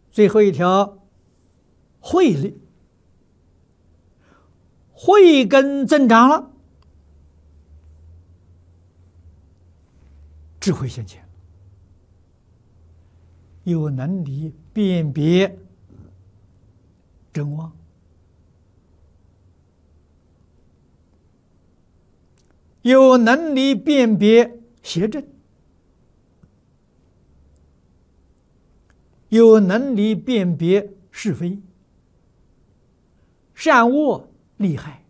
最后一条慧力，慧根增长了，智慧现前，有能力辨别真妄，有能力辨别邪正，有能力辨别是非、善恶、利害。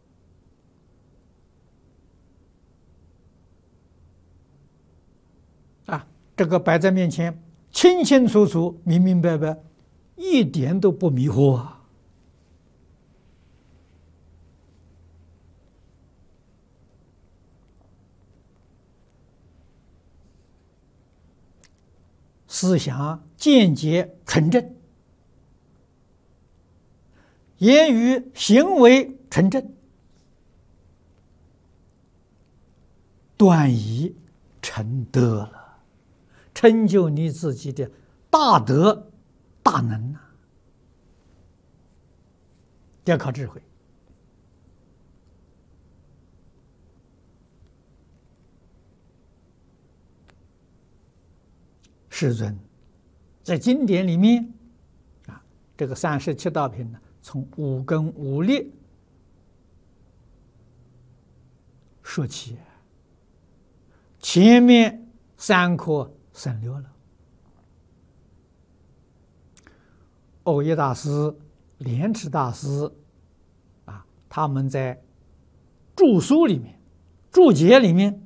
这个摆在面前，清清楚楚、明明白白，一点都不迷惑啊！思想见解纯正，言语行为纯正，断疑成德了。成就你自己的大德大能啊！要靠智慧。世尊在经典里面这个37道品呢，从五根五力说起，前面3课省略了。欧耶大师、莲池大师他们在注疏里面、注解里面，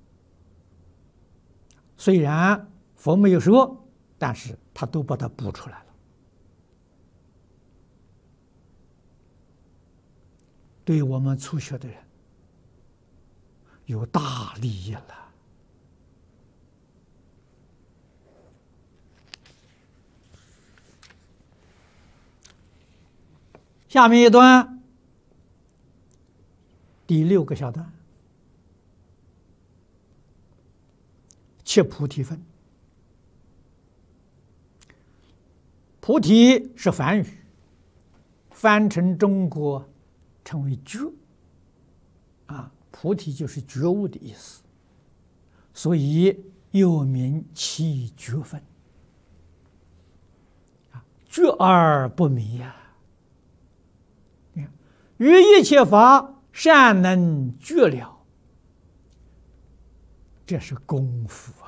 虽然佛没有说，但是他都把它补出来了，对我们初学的人有大利益了。下面一段，第6个小段，切菩提分。菩提是梵语，翻成中国称为觉菩提就是觉悟的意思，所以又名七觉分觉而不迷呀。于一切法善能觉了，这是功夫